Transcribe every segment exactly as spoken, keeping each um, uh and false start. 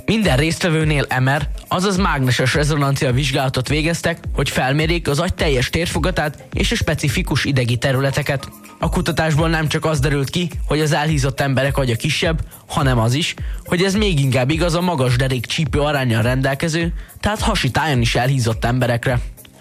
Minden résztvevőnél em er, azaz mágneses rezonancia vizsgálatot végeztek, hogy felmérjék az agy teljes térfogatát és a specifikus idegi területeket. A kutatásból nem csak az derült ki, hogy az elhízott emberek agya kisebb, hanem az is, hogy ez még inkább igaz a magas derék csípő aránnyal rendelkező, tehát hasi tájon is elhízott emberekre.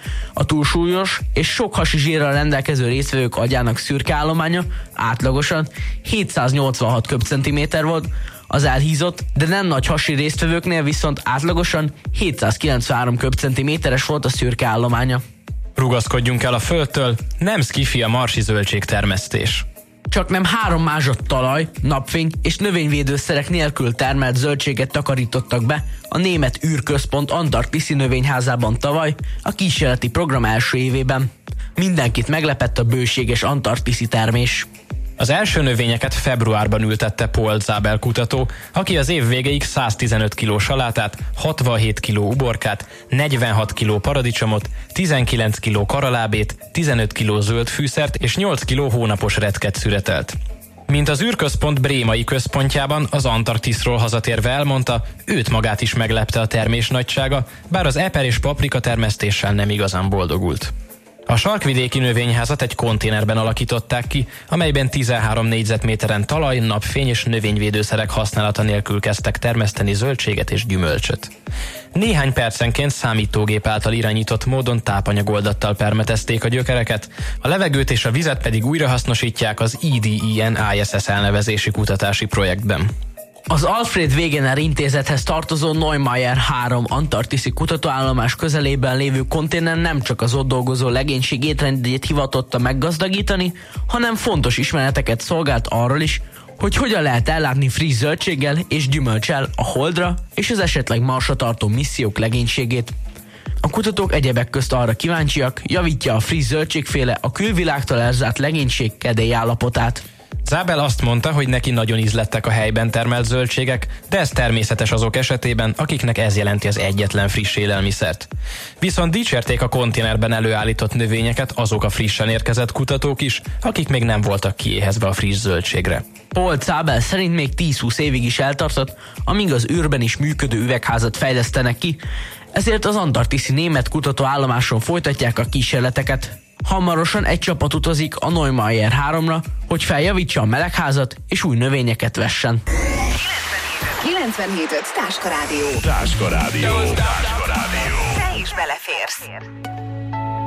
A túlsúlyos és sok hasi zsírral rendelkező résztvevők agyának szürke állománya átlagosan hétszáznyolcvanhat köbcentiméter volt, az elhízott, de nem nagy hasi résztvevőknél viszont átlagosan hétszázkilencvenhárom köbcentiméteres volt a szürke állománya. Rugaszkodjunk el a földtől, nem szkifi a marsi zöldségtermesztés. Csak nem három mázsat talaj, napfény és növényvédőszerek nélkül termelt zöldséget takarítottak be a Német űrközpont antarktiszi növényházában tavaly, a kísérleti program első évében. Mindenkit meglepett a bőséges antarktiszi termés. Az első növényeket februárban ültette Paul Zabel kutató, aki az év végéig száztizenöt kiló salátát, hatvanhét kiló uborkát, negyvenhat kiló paradicsomot, tizenkilenc kiló karalábét, tizenöt kiló zöld fűszert és nyolc kiló hónapos retket szüretelt. Mint az űrközpont brémai központjában az Antarktiszról hazatérve elmondta, őt magát is meglepte a termés nagysága, bár az eper és paprika termesztéssel nem igazán boldogult. A sarkvidéki növényházat egy konténerben alakították ki, amelyben tizenhárom négyzetméteren talaj, napfény és növényvédőszerek használata nélkül kezdtek termeszteni zöldséget és gyümölcsöt. Néhány percenként számítógép által irányított módon tápanyagoldattal permetezték a gyökereket, a levegőt és a vizet pedig újrahasznosítják az i dé i en i es es elnevezési kutatási projektben. Az Alfred Wegener intézethez tartozó Neumayer három antarktiszi kutatóállomás közelében lévő konténer nem csak az ott dolgozó legénység étrendjét hivatotta meggazdagítani, hanem fontos ismereteket szolgált arról is, hogy hogyan lehet ellátni friss zöldséggel és gyümölccsel a Holdra és az esetleg Marsra tartó missziók legénységét. A kutatók egyebek közt arra kíváncsiak, javítja a friss zöldségféle a külvilágtól elzárt legénység kedély állapotát. Zabel azt mondta, hogy neki nagyon ízlettek a helyben termelt zöldségek, de ez természetes azok esetében, akiknek ez jelenti az egyetlen friss élelmiszert. Viszont dicsérték a konténerben előállított növényeket azok a frissen érkezett kutatók is, akik még nem voltak kiéhezve a friss zöldségre. Paul Zabel szerint még tíz-húsz évig is eltartott, amíg az űrben is működő üvegházat fejlesztenek ki, ezért az antarktiszi német kutatóállomáson folytatják a kísérleteket. Hamarosan egy csapat utazik a Neumayer háromra, hogy feljavítsa a melegházat és új növényeket vessen. kilencvenhét öt Táska Rádió. Táska Rádió. Táska Rádió. Te is beleférsz.